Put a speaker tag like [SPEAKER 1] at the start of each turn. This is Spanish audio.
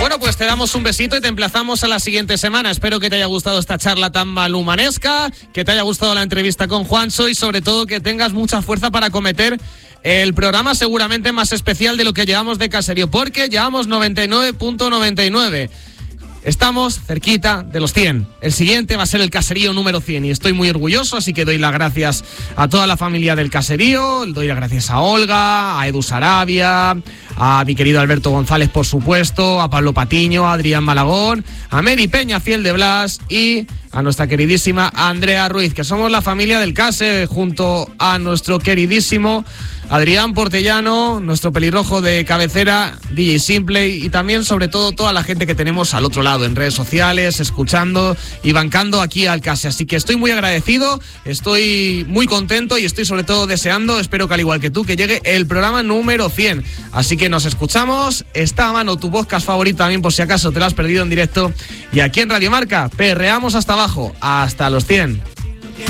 [SPEAKER 1] Bueno, pues te damos un besito y te emplazamos a la siguiente semana. Espero que te haya gustado esta charla tan malumanesca, que te haya gustado la entrevista con Juancho y sobre todo que tengas mucha fuerza para acometer el programa seguramente más especial de lo que llevamos de Caserío, porque llevamos 99.99. Estamos cerquita de los 100. El siguiente va a ser el Caserío número 100 y estoy muy orgulloso, así que doy las gracias a toda la familia del Caserío, doy las gracias a Olga, a Edu Sarabia, a mi querido Alberto González, por supuesto, a Pablo Patiño, a Adrián Malagón, a Mary Peña, fiel de Blas, y a nuestra queridísima Andrea Ruiz, que somos la familia del Case, junto a nuestro queridísimo Adrián Portellano, nuestro pelirrojo de cabecera, DJ Simplay, y también, sobre todo, toda la gente que tenemos al otro lado, en redes sociales, escuchando y bancando aquí al Case. Así que estoy muy agradecido, estoy muy contento y estoy sobre todo deseando, espero que al igual que tú, que llegue el programa número 100. Así que nos escuchamos, está a mano tu podcast favorito también, por si acaso te lo has perdido en directo, y aquí en Radio Marca, perreamos hasta abajo, hasta los 100.